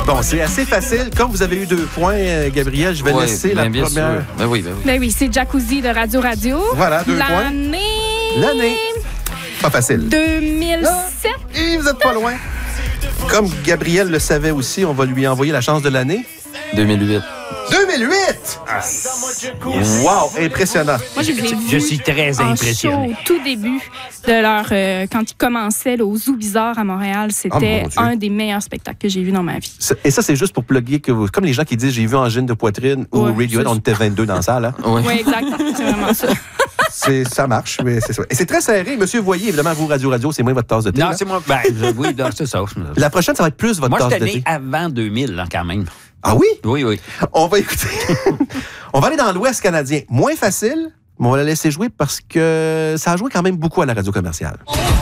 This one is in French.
Bon, c'est assez facile. Comme vous avez eu 2 points, Gabriel, je vais laisser la bien première. Sûr. Ben oui. Ben oui, c'est Jacuzzi de Radio Radio. Voilà, 2 points. L'année. Pas facile. 2007. Et vous n'êtes pas loin. Comme Gabriel le savait aussi, on va lui envoyer la chance de l'année. 2008. 2008! Wow, impressionnant. Moi, je les ai Je vus suis très en impressionné. show, au tout début de leur... quand ils commençaient là, au Zoo Bizarre à Montréal, c'était mon Dieu. un des meilleurs spectacles que j'ai vu dans ma vie. Et ça, c'est juste pour plugger que vous... Comme les gens qui disent « j'ai vu Angine de poitrine » ou Ouais, Radiohead, on était 22 dans la salle. Hein? Oui, Oui, exact. C'est vraiment ça. Ça marche, mais c'est ça. Et c'est très serré. Monsieur Voyer, évidemment, vous, Radio, c'est moins votre tasse de thé. Non, là. c'est moi. Ben, oui, non, c'est ça. La prochaine, ça va être plus votre Moi, tasse j'étais de né thé. avant 2000, là, quand même. Ah oui? Oui. On va écouter. On va aller dans l'Ouest canadien. Moins facile, mais on va la laisser jouer parce que ça a joué quand même beaucoup à la radio commerciale.